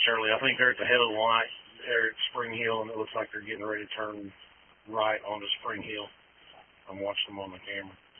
Shirley, I think they're at the head of the light there at Spring Hill, and it looks like they're getting ready to turn right onto Spring Hill. I'm watching them on the camera.